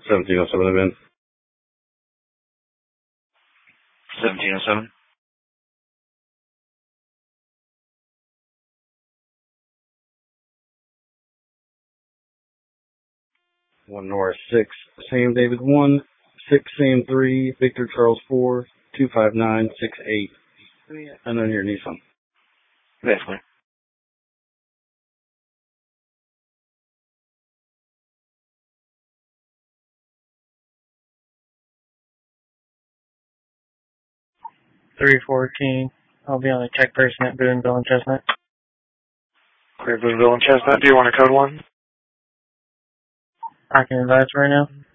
1707 event. 1707. One Norris 6, Sam David 1, 6 Sam 3, Victor Charles 4, 259 68. And then your Nissan. Definitely. $314. I'll be on a check person at Boonville and Chestnut. Clear Boonville and Chestnut. Do you want a code 1? I can advise right now.